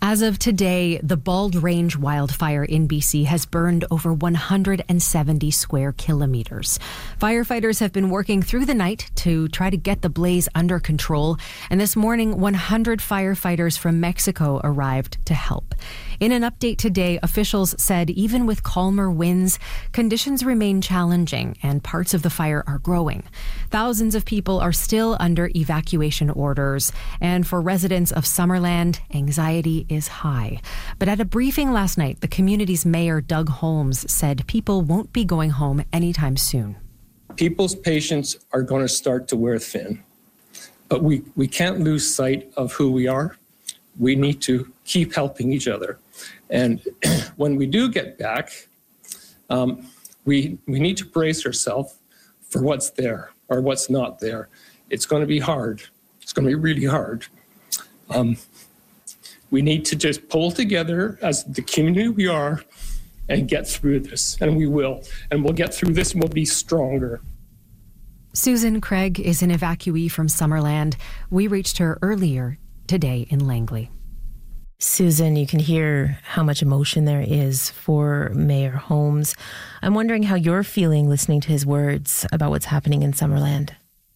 As of today, the Bald Range wildfire in BC has burned over 170 square kilometers. Firefighters have been working through the night to try to get the blaze under control, and this morning 100 firefighters from Mexico arrived to help. In an update today, officials said even with calmer winds, conditions remain challenging and parts of the fire are growing. Thousands of people are still under evacuation orders, and for residents of Summerland, anxiety is high. But at a briefing last night, the community's mayor, Doug Holmes, said people won't be going home anytime soon. People's patience are going to start to wear thin, but we can't lose sight of who we are. We need to keep helping each other. And when we do get back, we need to brace ourselves for what's there or what's not there. It's going to be hard. It's going to be really hard. We need to just pull together as the community we are and get through this. And we will. And we'll get through this and we'll be stronger. Susan Craig is an evacuee from Summerland. We reached her earlier today in Langley. Susan, you can hear how much emotion there is for Mayor Holmes. I'm wondering how you're feeling listening to his words about what's happening in Summerland.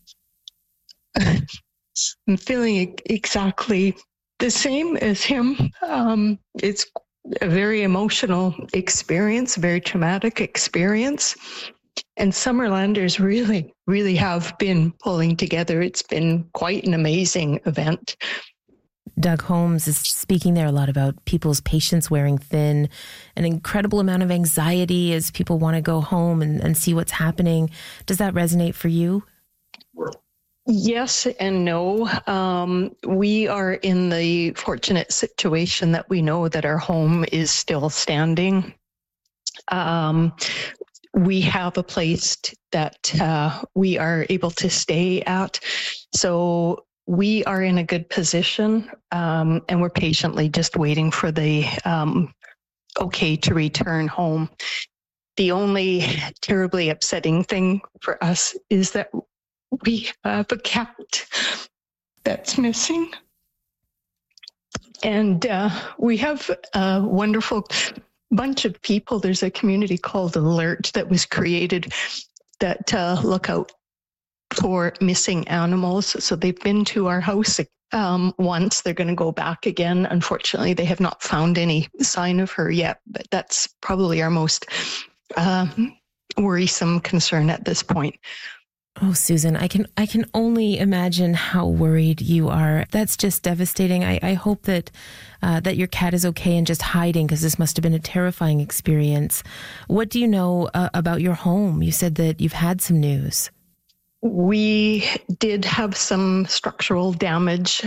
I'm feeling exactly the same as him. It's a very emotional experience, a very traumatic experience. And Summerlanders really have been pulling together. It's been quite an amazing event. Doug Holmes is speaking there a lot about people's patience wearing thin, an incredible amount of anxiety as people want to go home and see what's happening. Does that resonate for you? Yes and no. We are in the fortunate situation that we know that our home is still standing. We have a place that we are able to stay at. So we are in a good position, and we're patiently just waiting for the okay to return home. The only terribly upsetting thing for us is that we have a cat that's missing. And we have a wonderful bunch of people. There's a community called Alert that was created that look out for missing animals. So they've been to our house once. They're going to go back again. Unfortunately, they have not found any sign of her yet, but that's probably our most worrisome concern at this point. Oh, Susan, I can only imagine how worried you are. That's just devastating. I hope that that your cat is okay and just hiding, because this must have been a terrifying experience. What do you know about your home? You said that you've had some news. We did have some structural damage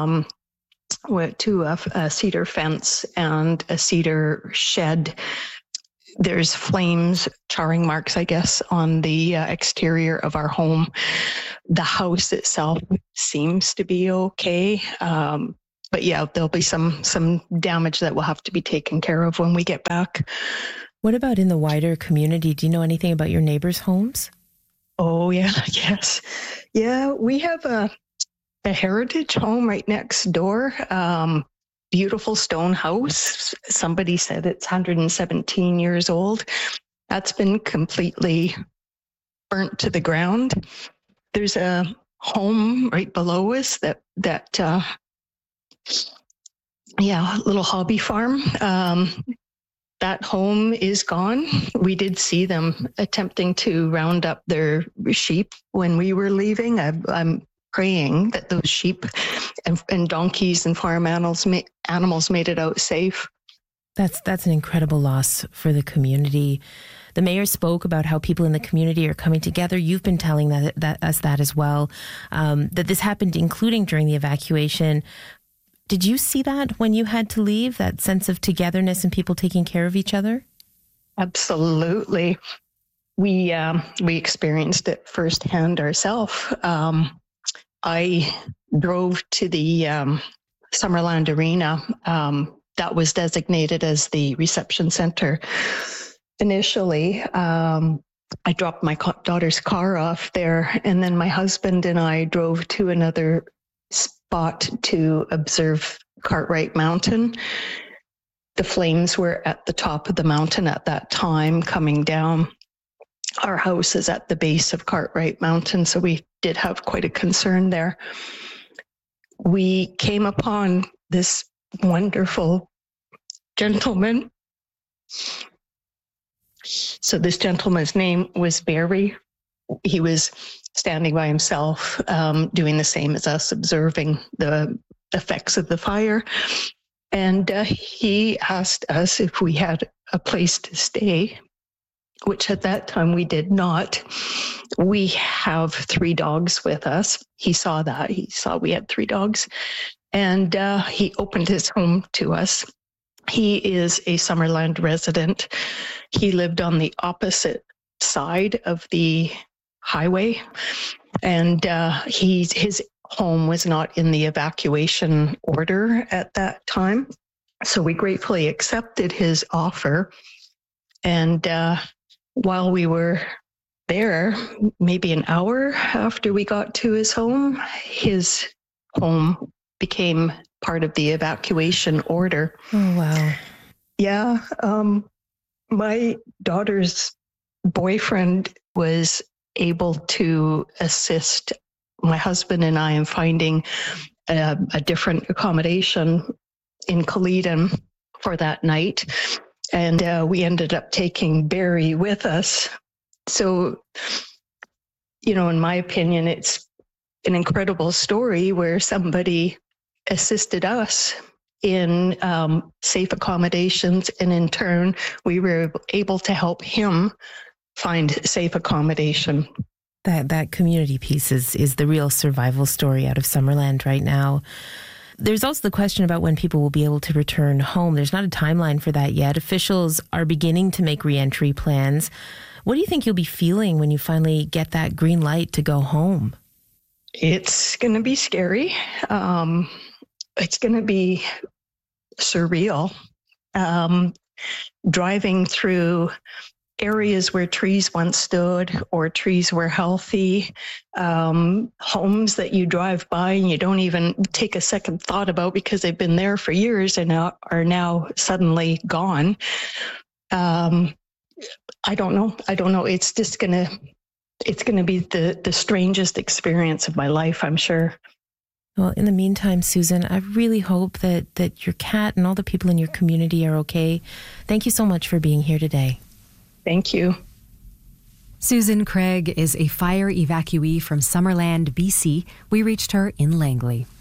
to a cedar fence and a cedar shed. There's flames, charring marks, I guess, on the exterior of our home. The house itself seems to be okay. But yeah, there'll be some damage that will have to be taken care of when we get back. What about in the wider community? Do you know anything about your neighbors' homes? Oh, yeah, yes. Yeah, we have a heritage home right next door. Beautiful stone house. Somebody said it's 117 years old. That's been completely burnt to the ground. There's a home right below us that little hobby farm. That home is gone. We did see them attempting to round up their sheep when we were leaving. I'm praying that those sheep and donkeys and farm animals made it out safe. That's an incredible loss for the community. The mayor spoke about how people in the community are coming together. You've been telling us that as well, that this happened including during the evacuation. Did you see that when you had to leave, that sense of togetherness and people taking care of each other? Absolutely. We experienced it firsthand ourselves. I drove to the Summerland Arena. That was designated as the reception center. Initially, I dropped my daughter's car off there, and then my husband and I drove to another spot to observe Cartwright Mountain. The flames were at the top of the mountain at that time, coming down. Our house is at the base of Cartwright Mountain, so we did have quite a concern there. We came upon this wonderful gentleman. So this gentleman's name was Barry. He was standing by himself, doing the same as us, observing the effects of the fire. And he asked us if we had a place to stay, which at that time we did not. We have 3 dogs with us. He saw that. He saw we had 3 dogs. And he opened his home to us. He is a Summerland resident. He lived on the opposite side of the highway. And his home was not in the evacuation order at that time. So we gratefully accepted his offer. And while we were there, maybe an hour after we got to his home became part of the evacuation order. Oh, wow. Yeah. My daughter's boyfriend was able to assist my husband and I in finding a different accommodation in Caledon for that night. And we ended up taking Barry with us. So, in my opinion, it's an incredible story where somebody assisted us in safe accommodations. And in turn, we were able to help him find safe accommodation. That community piece is the real survival story out of Summerland right now. There's also the question about when people will be able to return home. There's not a timeline for that yet. Officials are beginning to make reentry plans. What do you think you'll be feeling when you finally get that green light to go home? It's going to be scary. It's going to be surreal. Driving through areas where trees once stood or trees were healthy, homes that you drive by and you don't even take a second thought about because they've been there for years and are now suddenly gone. I don't know. It's just gonna be the strangest experience of my life, I'm sure. Well, in the meantime, Susan, I really hope that your cat and all the people in your community are okay. Thank you so much for being here today. Thank you. Susan Craig is a fire evacuee from Summerland, BC. We reached her in Langley.